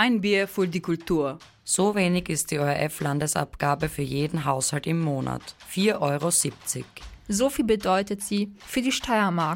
Ein Bier für die Kultur. So wenig ist die ORF-Landesabgabe für jeden Haushalt im Monat. 4,70 €. So viel bedeutet sie für die Steiermark.